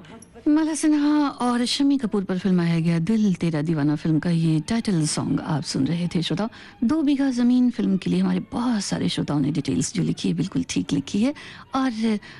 माला सिन्हा और शम्मी कपूर पर फिल्माया गया दिल तेरा दीवाना फिल्म का ये टाइटल सॉन्ग आप सुन रहे थे श्रोताओ। 2 बीघा ज़मीन फिल्म के लिए हमारे बहुत सारे श्रोताओं ने डिटेल्स जो लिखी है बिल्कुल ठीक लिखी है और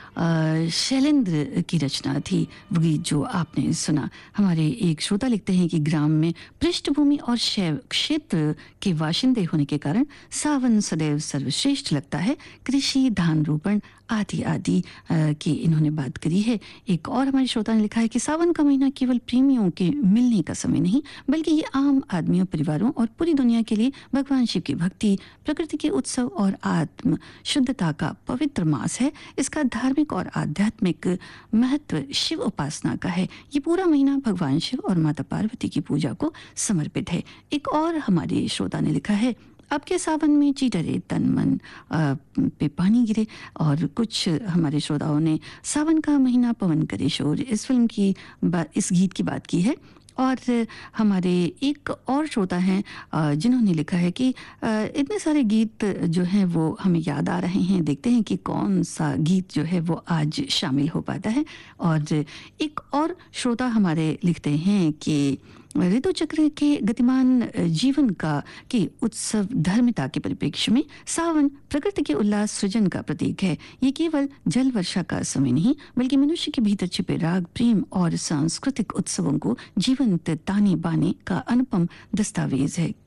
शैलेंद्र की रचना थी वो गीत जो आपने सुना। हमारे एक श्रोता लिखते हैं कि ग्राम में पृष्ठभूमि और शैव क्षेत्र के वाशिंदे होने के कारण सावन सदैव सर्वश्रेष्ठ लगता है। कृषि धान रोपण आदि आदि की इन्होंने बात करी है। एक और हमारे श्रोता ने लिखा है कि सावन का महीना केवल प्रेमियों के मिलने का समय नहीं बल्कि ये आम आदमियों, परिवारों और पूरी दुनिया के लिए भगवान शिव की भक्ति, प्रकृति के उत्सव और आत्म शुद्धता का पवित्र मास है। इसका धार्मिक और आध्यात्मिक महत्व शिव उपासना का है। ये पूरा महीना भगवान शिव और माता पार्वती की पूजा को समर्पित है। एक और हमारे श्रोता ने लिखा है, अब के सावन में चीटरे तन मन पे पानी गिरे। और कुछ हमारे श्रोताओं ने सावन का महीना पवन करे शोर इस फिल्म की इस गीत की बात की है। और हमारे एक और श्रोता हैं जिन्होंने लिखा है कि इतने सारे गीत जो हैं वो हमें याद आ रहे हैं, देखते हैं कि कौन सा गीत जो है वो आज शामिल हो पाता है। और एक और श्रोता हमारे लिखते हैं कि ऋतु चक्र के गतिमान जीवन का के उत्सव धर्मिता के परिप्रेक्ष्य में सावन प्रकृति के उल्लास सृजन का प्रतीक है। ये केवल जल वर्षा का समय नहीं बल्कि मनुष्य के भीतर छिपे राग, प्रेम और सांस्कृतिक उत्सवों को जीवंत ताने बाने का अनुपम दस्तावेज है।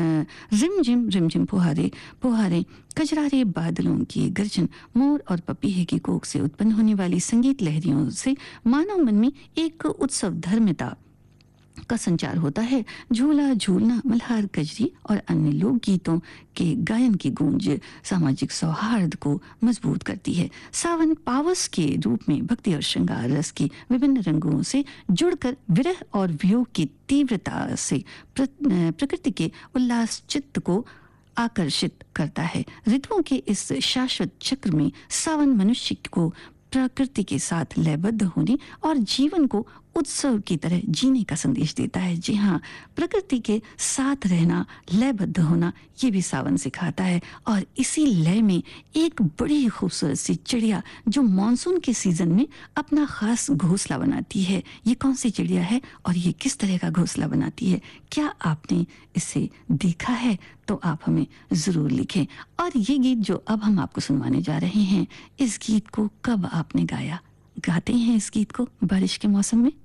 रिम झिम फुहारे फुहारे, कजरारे बादलों की गर्जन, मोर और पपीहे की कोख से उत्पन्न होने वाली संगीत लहरियों से मानव मन में एक उत्सव धर्मिता का संचार होता है। झूला झूलना, मल्हार, कजरी और अन्य लोक गीतों के गायन की गूंज सामाजिक सौहार्द को मजबूत करती है। सावन पावस के रूप में भक्ति और श्रृंगार रस के विभिन्न रंगों से जुड़कर विरह और वियोग की तीव्रता से प्रकृति के उल्लास चित्त को आकर्षित करता है। ऋतुओं के इस शाश्वत चक्र में सावन मनुष्य को प्रकृति के साथ लयबद्ध होने और जीवन को उत्सव की तरह जीने का संदेश देता है। जी हाँ, प्रकृति के साथ रहना, लयबद्ध होना, ये भी सावन सिखाता है। और इसी लय में एक बड़ी खूबसूरत सी चिड़िया जो मानसून के सीजन में अपना खास घोंसला बनाती है, ये कौन सी चिड़िया है और ये किस तरह का घोंसला बनाती है? क्या आपने इसे देखा है? तो आप हमें ज़रूर लिखें। और ये गीत जो अब हम आपको सुनवाने जा रहे हैं, इस गीत को कब आपने गाया? गाते हैं इस गीत को बारिश के मौसम में?